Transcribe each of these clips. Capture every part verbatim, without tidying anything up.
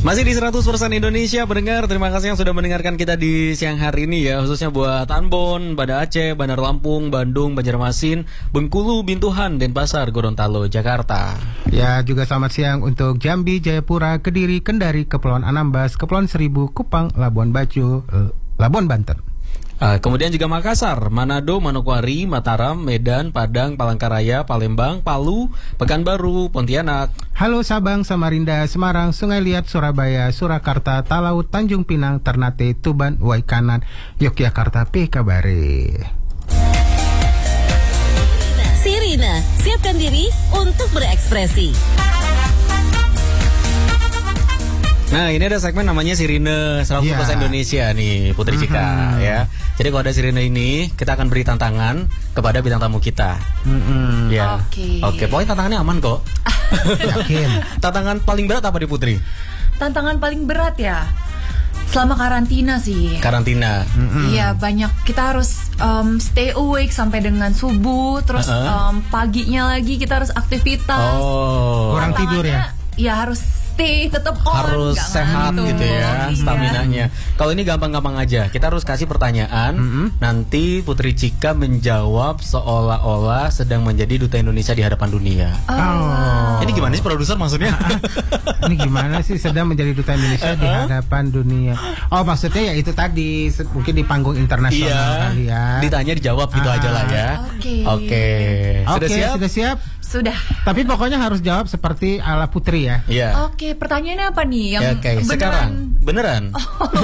Masih di seratus persen Indonesia pendengar. Terima kasih yang sudah mendengarkan kita di siang hari ini ya. Khususnya buat Ambon, Banda Aceh, Bandar Lampung, Bandung, Banjarmasin, Bengkulu, Bintuhan, Denpasar, Gorontalo, Jakarta. Ya, juga selamat siang untuk Jambi, Jayapura, Kediri, Kendari, Kepulauan Anambas, Kepulauan Seribu, Kupang, Labuan Bajo, Labuan Banten. Uh, kemudian juga Makassar, Manado, Manokwari, Mataram, Medan, Padang, Palangkaraya, Palembang, Palu, Pekanbaru, Pontianak. Halo Sabang, Samarinda, Semarang, Sungai Liat, Surabaya, Surakarta, Talaut, Tanjung Pinang, Ternate, Tuban, Waikanan, Yogyakarta, P Kabare. Sirina, siapkan diri untuk berekspresi. Nah, ini ada segmen namanya Sirine seratus persen yeah. Indonesia nih, Putri Cika mm-hmm. ya. Jadi kalau ada Sirine ini, kita akan beri tantangan kepada bintang tamu kita. Mm-hmm. Ya. Oke. Okay. Oke, okay, pokoknya tantangannya aman kok. Yakin. Tantangan paling berat apa di Putri? Tantangan paling berat ya? Selama karantina sih. Karantina. Iya, mm-hmm. banyak kita harus um, stay awake sampai dengan subuh, terus uh-huh. um, paginya lagi kita harus aktivitas. Oh. Kurang tidur ya? Ya harus stay tetap on, harus sehat gitu ya, staminanya. Kalau ini gampang-gampang aja, kita harus kasih pertanyaan, mm-hmm. nanti Putri Cika menjawab seolah-olah sedang menjadi duta Indonesia di hadapan dunia. Oh. Oh. Ini gimana sih produser maksudnya? Ini gimana sih sedang menjadi duta Indonesia di hadapan dunia? Oh, maksudnya ya itu tadi, mungkin di panggung internasional iya, kali ya. Ditanya dijawab gitu ah. aja lah ya. Oke. Oke. Sudah okay, siap? Sudah siap? Sudah. Tapi pokoknya harus jawab seperti ala Putri ya. Iya. Oke, pertanyaannya apa nih? Yang ya, okay. beneran? Sekarang beneran. Oh.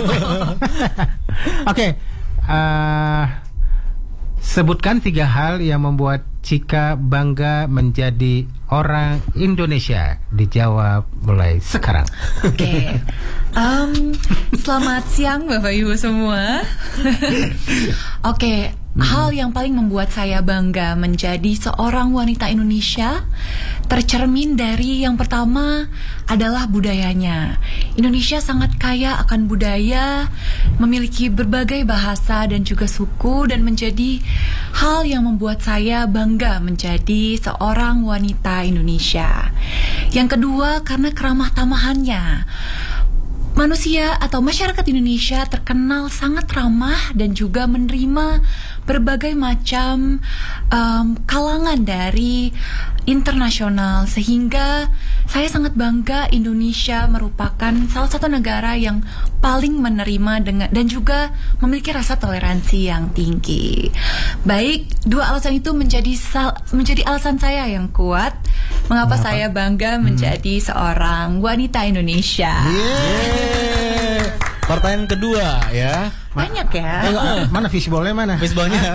Oke. Okay. Uh, sebutkan tiga hal yang membuat Cika bangga menjadi orang Indonesia. Dijawab mulai sekarang. Oke. Okay. Um, selamat siang Bapak Ibu semua. Oke. Okay. Hmm. Hal yang paling membuat saya bangga menjadi seorang wanita Indonesia tercermin dari yang pertama adalah budayanya. Indonesia sangat kaya akan budaya, memiliki berbagai bahasa dan juga suku, dan menjadi hal yang membuat saya bangga menjadi seorang wanita Indonesia. Yang kedua, karena keramah tamahannya. Manusia atau masyarakat Indonesia terkenal sangat ramah dan juga menerima berbagai macam um, kalangan dari internasional, sehingga saya sangat bangga Indonesia merupakan salah satu negara yang paling menerima dengan dan juga memiliki rasa toleransi yang tinggi. Baik, dua alasan itu menjadi sal, menjadi alasan saya yang kuat mengapa Kenapa? saya bangga hmm. menjadi seorang wanita Indonesia. Yeah. Pertanyaan kedua ya. Banyak ya. Eh, mana fishballnya mana? Fishballnya.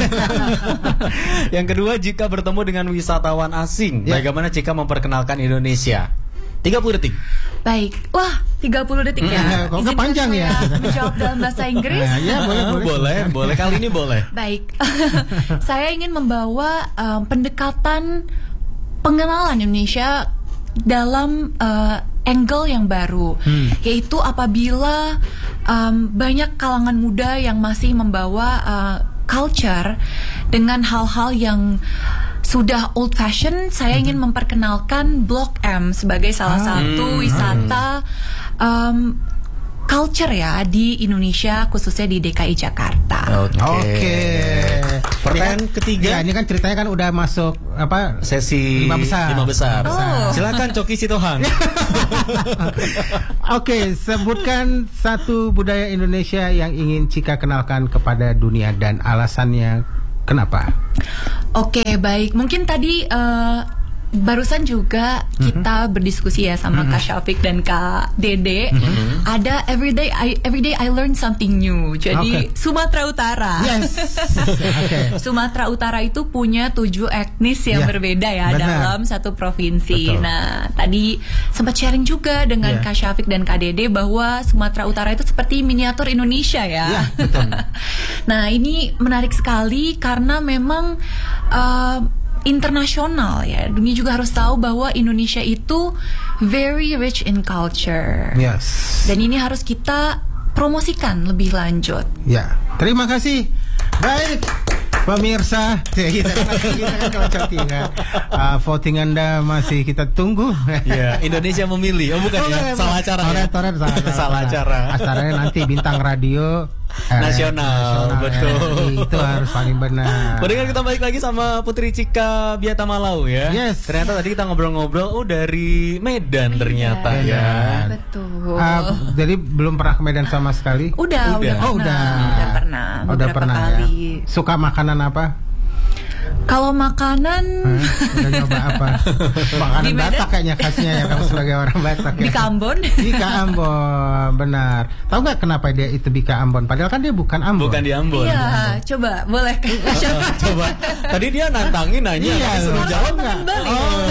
Yang kedua, jika bertemu dengan wisatawan asing, yeah. bagaimana Cika memperkenalkan Indonesia? tiga puluh detik. Baik. Wah, tiga puluh detik ya. Kok nggak panjang ya? Menjawab dalam bahasa Inggris. Nah, ya, boleh, boleh. boleh, boleh. Kali ini boleh. Baik. Saya ingin membawa um, pendekatan pengenalan Indonesia dalam uh, angle yang baru, hmm. yaitu apabila um, banyak kalangan muda yang masih membawa uh, culture dengan hal-hal yang sudah old fashion, saya ingin hmm. memperkenalkan Blok M sebagai salah ah. satu wisata um, culture ya di Indonesia, khususnya di D K I Jakarta. Oke. Okay. Okay. Pertanyaan ya, ketiga. Ya, ini kan ceritanya kan udah masuk apa sesi lima besar. Lima besar. Oh. Silakan Coki Sitohang. Oke, okay, sebutkan satu budaya Indonesia yang ingin Cika kenalkan kepada dunia dan alasannya kenapa? Oke, okay, baik. Mungkin tadi uh, barusan juga kita mm-hmm. berdiskusi ya sama mm-hmm. Kak Syafiq dan Kak Dede. Mm-hmm. Ada everyday I everyday I learn something new. Jadi okay. Sumatera Utara. Yes. Okay. Sumatera Utara itu punya tujuh etnis yang yeah. berbeda ya Benar. dalam satu provinsi. Betul. Nah, tadi sempat sharing juga dengan yeah. Kak Syafiq dan Kak Dede bahwa Sumatera Utara itu seperti miniatur Indonesia ya. Yeah, betul. Nah, ini menarik sekali karena memang uh, internasional ya. Dunia juga harus tahu bahwa Indonesia itu very rich in culture. Yes. Dan ini harus kita promosikan lebih lanjut. Ya, terima kasih. Baik. Pemirsa, kita kan, kita kan kalau coki kan. Uh, voting Anda masih kita tunggu. Iya, Indonesia memilih. Oh bukan ya, salah acara ya. Toret, toret, salah, salah, Salah acara. Acaranya nanti bintang radio eh, Nasional, betul. R R I, itu harus paling benar. Pendengar, kita balik lagi sama Putri Cika Biata Malau ya. Yes. Ternyata tadi kita ngobrol-ngobrol, oh dari Medan ternyata Iya, ya. Betul. Uh, jadi belum pernah ke Medan sama sekali? Udah, udah, Udah. Oh, pernah. udah. Udah pernah. Oh, udah beberapa pernah kali. ya. Suka makanan apa? Kalau makanan Hah? Udah nyoba apa? Makanan Di Medan? Batak kayaknya khasnya ya, kamu sebagai orang Batak ya. Bika Ambon. Bika Ambon, benar. Tahu nggak kenapa dia itu Bika Ambon? Padahal kan dia bukan Ambon. Bukan di Ambon. Iya, coba boleh. Coba. Tadi dia nantangin nanya, Iya, tapi suruh lu jawab nggak? nggak? Oh.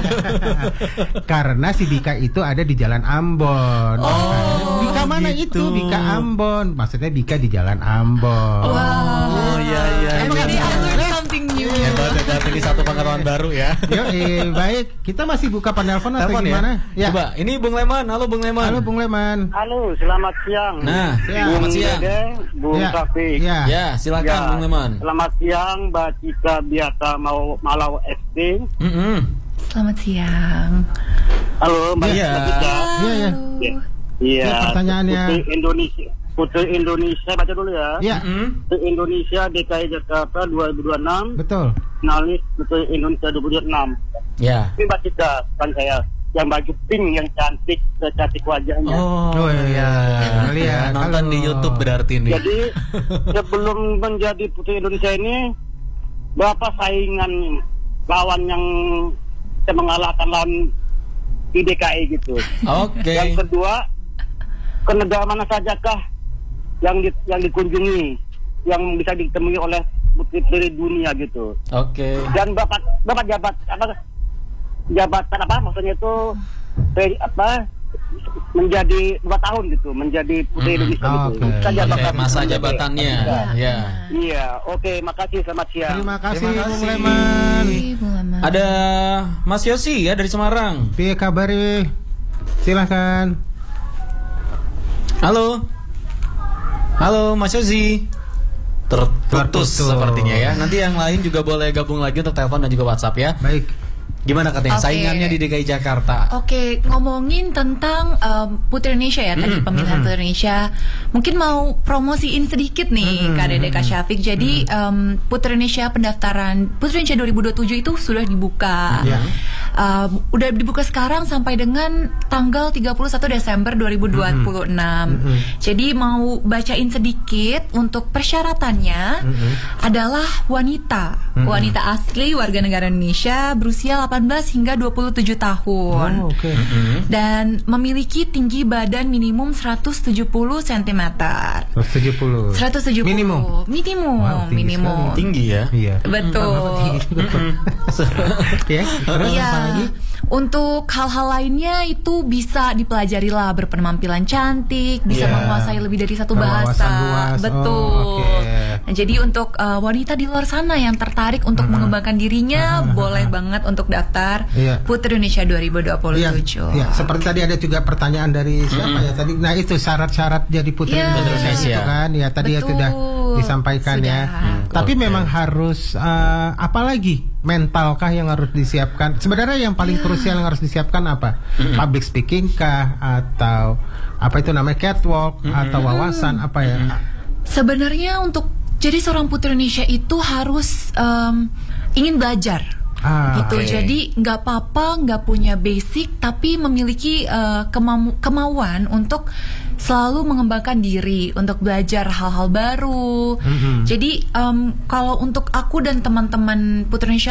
Karena si Bika itu ada di Jalan Ambon. Oh, Bika mana gitu. itu? Bika Ambon. Maksudnya Bika di Jalan Ambon. Wow. Oh iya iya. Every day I learn Iya. something new. Hebat hebat, ini satu pengetahuan baru ya. Yo, eh, baik. Kita masih buka penelpon atau Telepon ya. gimana? Ya. Coba, ini Bung Leman. Halo Bung Leman. Halo Bung Leman. Halo, selamat siang. Nah, Ya. selamat Bung siang. Dede, Bung Ya. Taufik. Ya. Ya, silakan Bung Leman. Selamat siang, Mbak Cika Biata mau Malau S D. Mm-mm. Selamat siang. Halo, Mbak Iya. Mbak Cika. Iya, iya. Iya. Iya. Ya, pertanyaannya. Putri Indonesia. Putri Indonesia, baca dulu ya. Ya, Mm. Putri Indonesia D K I Jakarta dua ribu dua puluh enam. betul. Finalis Putri Indonesia dua ribu dua puluh enam. Ya. Ini Mbak Cika, kan saya yang baju pink yang cantik, cantik wajahnya. Oh, Oh, iya. Lihat. Nonton Halo. di YouTube berarti nih. Jadi sebelum menjadi Putri Indonesia ini, berapa saingan lawan yang bisa mengalahkan lawan di D K I gitu. Oke. Yang kedua, ke negara mana sajakah yang di, yang dikunjungi, yang bisa ditemui oleh putri-putri dunia gitu. Oke. Dan berapa berapa jabat apa jabatan apa maksudnya itu peri- apa menjadi dua tahun gitu, menjadi putri Mm-mm. Indonesia gitu. Oke. Kita Oke, jabatan masa menjadi- jabatannya. Iya. Ya. Iya, oke, makasih, selamat siang. Terima kasih, Terima Bung kasih. Leman. Ih, Bung Leman. Ada Mas Yosi ya dari Semarang. Piye kabari? Silahkan. Halo. Halo Mas Yosi. Terputus Terputus. sepertinya ya. Nanti yang lain juga boleh gabung lagi untuk telepon dan juga WhatsApp ya. Baik. Gimana katanya Oke. saingannya di D K I Jakarta? Oke, ngomongin tentang um, Putri Indonesia ya tadi Mm-mm, pemilihan Putri Indonesia. Mungkin mau promosiin sedikit nih Kak Dede, Kak Syafiq. Jadi um, Putri Indonesia pendaftaran Putri Indonesia dua ribu dua puluh tujuh itu sudah dibuka. Ya. Um, udah dibuka sekarang sampai dengan tanggal tiga puluh satu Desember dua ribu dua puluh enam. Jadi mau bacain sedikit untuk persyaratannya adalah wanita, wanita asli warga negara Indonesia berusia delapan belas hingga dua puluh tujuh tahun. Oh, oke. Dan memiliki tinggi badan minimum seratus tujuh puluh sentimeter. seratus tujuh puluh. seratus tujuh puluh Minimum. Minimum, Wow, tinggi minimum. sekali. Tinggi ya. Iya. Betul. Ya, terus Iya. apa lagi? Untuk hal-hal lainnya itu bisa dipelajari lah, berpenampilan cantik, bisa Iya. menguasai lebih dari satu Berwawasan bahasa. luas. Betul. Oh, oke. Nah, jadi untuk uh, wanita di luar sana yang tertarik untuk mengembangkan dirinya, boleh banget untuk daftar Iya. Putri Indonesia dua ribu dua puluh Iya, tujuh. iya. Seperti tadi ada juga pertanyaan dari siapa ya tadi. Nah, itu syarat-syarat jadi putri Iya. Indonesia itu Indonesia. kan. Ya, tadi ya Betul. sudah disampaikan Sudah. ya. Hmm, Tapi oke. memang harus eh, apa lagi? Mentalkah yang harus disiapkan? Sebenarnya yang paling krusial yang harus disiapkan apa? Public speaking kah atau apa itu namanya catwalk atau wawasan apa ya? Sebenarnya untuk jadi seorang Putri Indonesia itu harus um, ingin belajar. Ah, gitu. oke. Jadi nggak apa-apa nggak punya basic tapi memiliki uh, kemau- kemauan untuk selalu mengembangkan diri untuk belajar hal-hal baru. Mhm. Jadi um, kalau untuk aku dan teman-teman Putri Indonesia